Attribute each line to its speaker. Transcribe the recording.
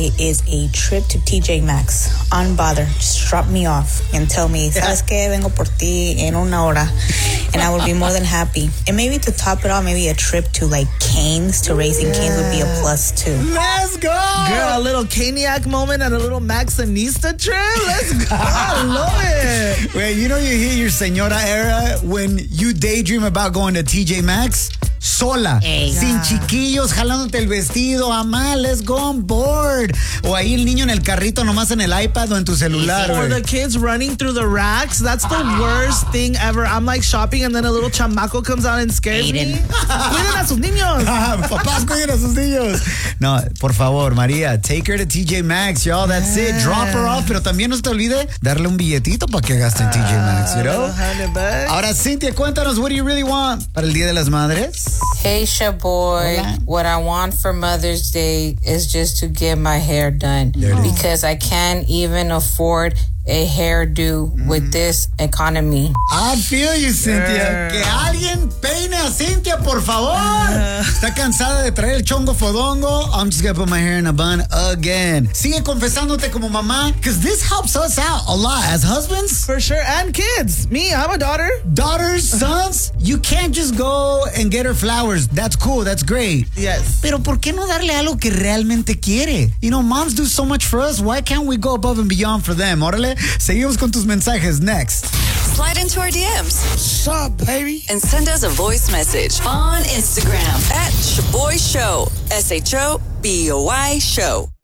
Speaker 1: birthday is a trip to TJ Maxx. Unbothered. Just drop me off and tell me, ¿sabes qué? Vengo por ti en una hora. And I would be more than happy. And maybe to top it off, maybe a trip to like Cane's, to Raising Cane's would be a plus too.
Speaker 2: Let's go!
Speaker 3: Girl, a little Caniac moment and a little Maxinista trip. Let's go. I love it.
Speaker 2: Wait, you know you hear your señora era when you daydream about going to TJ Maxx? Sola, sin chiquillos, jalándote el vestido, amá, let's go on board. O ahí el niño en el carrito nomás en el iPad o en tu celular.
Speaker 3: Or the kids running through the racks. That's the worst thing ever. I'm like shopping and then a little chamaco comes out and scares me. Cuiden a sus niños.
Speaker 2: Papás, cuiden a sus niños. No, por favor, María, take her to TJ Maxx, y'all. That's it. Drop her off, pero también no se te olvide darle un billetito para que gaste en TJ Maxx, you know? Ahora, Cynthia, cuéntanos, what do you really want para el Día de las Madres?
Speaker 4: Hey, Shaboy.
Speaker 2: Hola.
Speaker 4: What I want for Mother's Day is just to get my hair done because I can't even afford a hairdo with this economy.
Speaker 2: I feel you, Cynthia. Que alguien peine a Cynthia, por favor. Está cansada de traer el chongo fodongo. I'm just gonna put my hair in a bun again. Sigue confesándote como mamá, because this helps us out a lot as husbands.
Speaker 3: For sure. And kids. Me, I'm a daughter.
Speaker 2: Daughters, sons, you can't just go and get her flowers. That's cool, that's great.
Speaker 3: Yes.
Speaker 2: Pero ¿por qué no darle algo que realmente quiere? You know, moms do so much for us. Why can't we go above and beyond for them? Órale, seguimos con tus mensajes. Next.
Speaker 5: Slide into our DMs.
Speaker 3: What's up, baby?
Speaker 5: And send us a voice message on Instagram at Shaboy Show. SHOBOY Show.